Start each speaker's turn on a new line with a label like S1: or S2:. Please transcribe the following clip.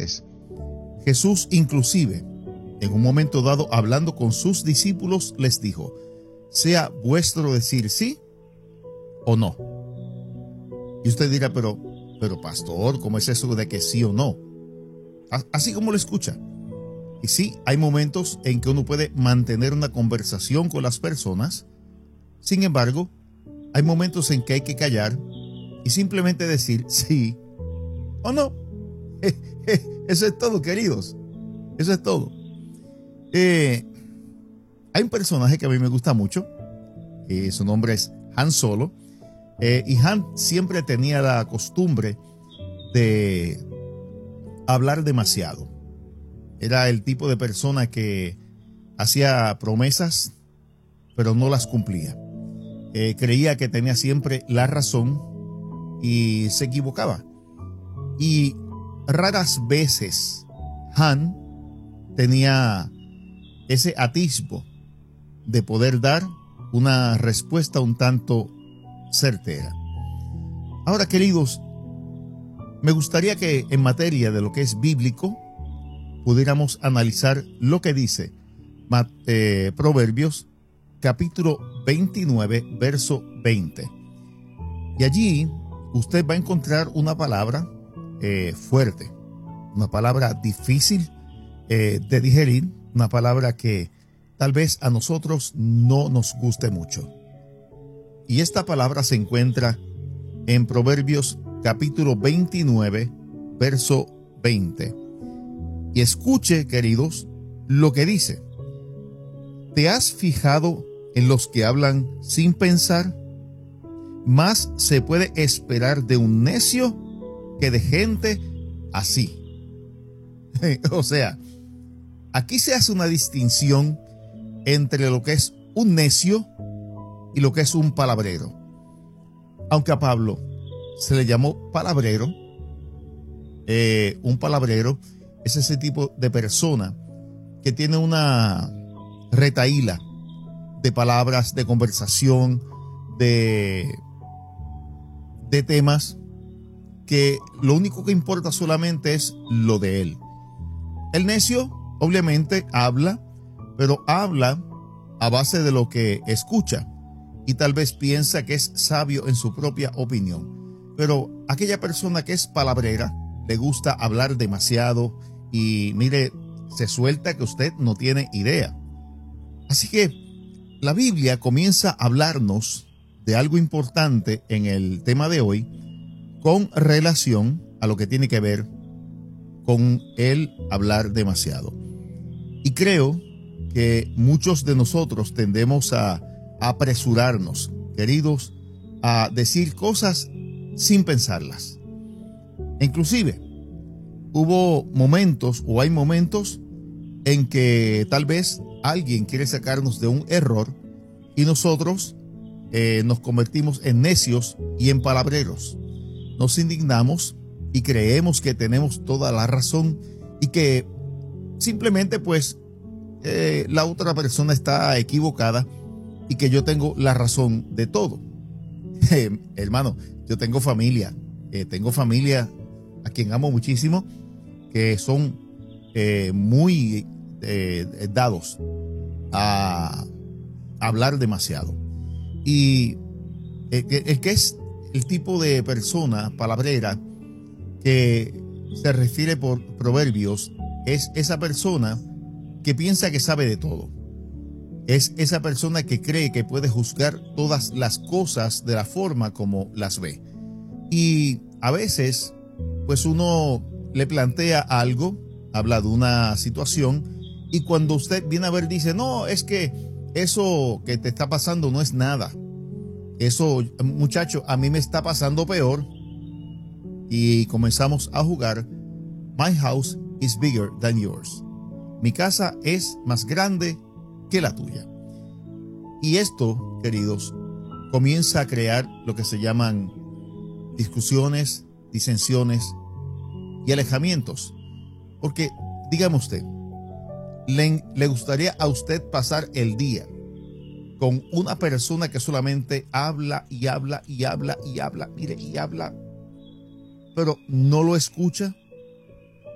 S1: diferentes. Jesús inclusive, en un momento dado, hablando con sus discípulos, les dijo: sea vuestro decir sí o no. Y usted dirá, pero pastor, ¿cómo es eso de que sí o no? Así como lo escucha. Y sí, hay momentos en que uno puede mantener una conversación con las personas. Sin embargo, hay momentos en que hay que callar y simplemente decir sí o no. Eso es todo, queridos. Eso es todo. Hay un personaje que a mí me gusta mucho. Su nombre es Han Solo. Y Han siempre tenía la costumbre de hablar demasiado. Era el tipo de persona que hacía promesas, pero no las cumplía. Creía que tenía siempre la razón y se equivocaba. Y raras veces Han tenía ese atisbo de poder dar una respuesta un tanto certera. Ahora, queridos, me gustaría que en materia de lo que es bíblico pudiéramos analizar lo que dice Proverbios capítulo 29, verso 20. Y allí usted va a encontrar una palabra fuerte, una palabra difícil de digerir, una palabra que tal vez a nosotros no nos guste mucho. Y esta palabra se encuentra en Proverbios capítulo 29, verso 20. Y escuche, queridos, lo que dice: ¿te has fijado en los que hablan sin pensar? Más se puede esperar de un necio que de gente así. O sea, aquí se hace una distinción entre lo que es un necio y lo que es un palabrero. Aunque a Pablo se le llamó palabrero, un palabrero es ese tipo de persona que tiene una retahíla de palabras, de conversación, de temas que lo único que importa solamente es lo de él. El necio obviamente habla, pero habla a base de lo que escucha y tal vez piensa que es sabio en su propia opinión. Pero aquella persona que es palabrera, le gusta hablar demasiado y mire, se suelta que usted no tiene idea. Así que la Biblia comienza a hablarnos de algo importante en el tema de hoy con relación a lo que tiene que ver con el hablar demasiado. Y creo que muchos de nosotros tendemos a apresurarnos, queridos, a decir cosas sin pensarlas. Inclusive, hubo momentos o hay momentos en que tal vez alguien quiere sacarnos de un error y nosotros nos convertimos en necios y en palabreros. Nos indignamos y creemos que tenemos toda la razón y que simplemente pues la otra persona está equivocada y que yo tengo la razón de todo. Hermano, yo tengo familia a quien amo muchísimo, que son muy dados a hablar demasiado. Y el que es el tipo de persona palabrera que se refiere por Proverbios es esa persona que piensa que sabe de todo. Es esa persona que cree que puede juzgar todas las cosas de la forma como las ve. Y a veces, pues uno le plantea algo, habla de una situación, y cuando usted viene a ver dice, no, es que eso que te está pasando no es nada. Eso, muchacho, a mí me está pasando peor. Y comenzamos a jugar My house is bigger than yours. Mi casa es más grande que la tuya. Y esto, queridos, comienza a crear lo que se llaman discusiones, disensiones y alejamientos. Porque, dígame usted, ¿le gustaría a usted pasar el día con una persona que solamente habla y habla y habla y habla, mire, y habla, pero no lo escucha?